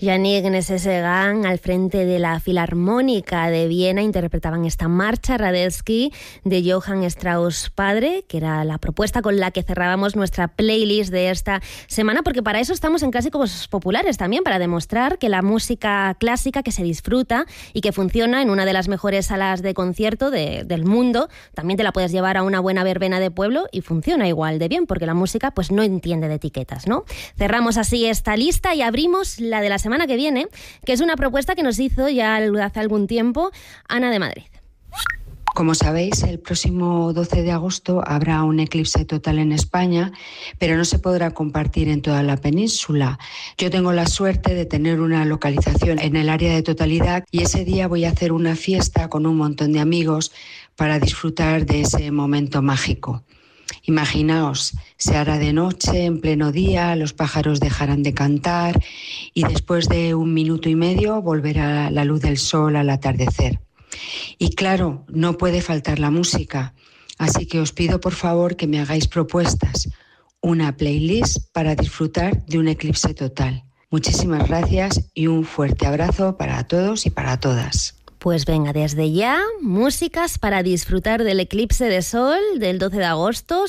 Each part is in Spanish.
Yannick Nézet-Séguin, al frente de la Filarmónica de Viena, interpretaban esta marcha Radetzky de Johann Strauss padre, que era la propuesta con la que cerrábamos nuestra playlist de esta semana, porque para eso estamos en Clásicos Populares también, para demostrar que la música clásica que se disfruta y que funciona en una de las mejores salas de concierto del mundo, también te la puedes llevar a una buena verbena de pueblo y funciona igual de bien, porque la música pues no entiende de etiquetas, ¿no? Cerramos así esta lista y abrimos la de la semana que viene, que es una propuesta que nos hizo ya hace algún tiempo Ana de Madrid. Como sabéis, el próximo 12 de agosto habrá un eclipse total en España, pero no se podrá compartir en toda la península. Yo tengo la suerte de tener una localización en el área de totalidad y ese día voy a hacer una fiesta con un montón de amigos para disfrutar de ese momento mágico. Imaginaos, se hará de noche, en pleno día, los pájaros dejarán de cantar y después de 1 minuto y medio volverá la luz del sol al atardecer. Y claro, no puede faltar la música, así que os pido por favor que me hagáis propuestas, una playlist para disfrutar de un eclipse total. Muchísimas gracias y un fuerte abrazo para todos y para todas. Pues venga, desde ya, músicas para disfrutar del eclipse de sol del 12 de agosto,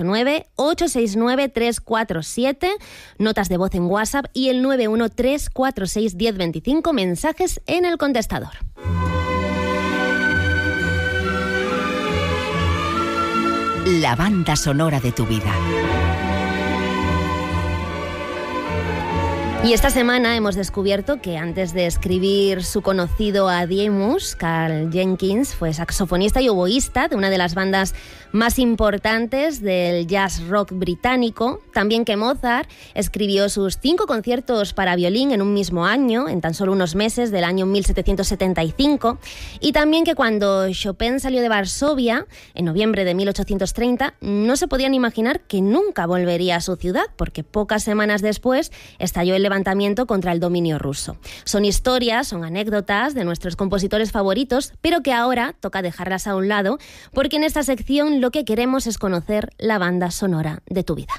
689-869-347, notas de voz en WhatsApp y el 913461025, mensajes en el contestador. La banda sonora de tu vida. Y esta semana hemos descubierto que antes de escribir su conocido Adiemus, Carl Jenkins fue saxofonista y oboísta de una de las bandas más importantes del jazz rock británico. También que Mozart escribió sus 5 conciertos para violín en un mismo año, en tan solo unos meses del año 1775. Y también que cuando Chopin salió de Varsovia, en noviembre de 1830, no se podían imaginar que nunca volvería a su ciudad, porque pocas semanas después estalló el levantamiento contra el dominio ruso. Son historias, son anécdotas de nuestros compositores favoritos, pero que ahora toca dejarlas a un lado, porque en esta sección lo que queremos es conocer la banda sonora de tu vida.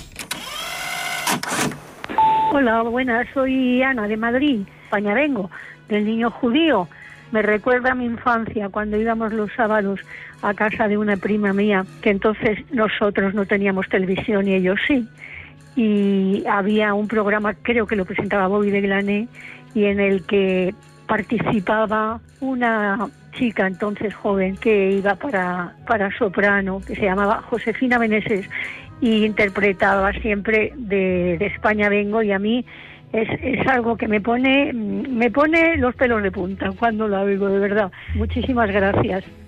Hola, buenas, soy Ana de Madrid, España vengo, del niño judío. Me recuerda a mi infancia, cuando íbamos los sábados a casa de una prima mía, que entonces nosotros no teníamos televisión y ellos sí. Y había un programa, creo que lo presentaba Bobby de Glané, y en el que participaba una chica entonces joven que iba para soprano, que se llamaba Josefina Meneses, y interpretaba siempre de España vengo, y a mí es algo que me pone los pelos de punta cuando lo oigo, de verdad. Muchísimas gracias.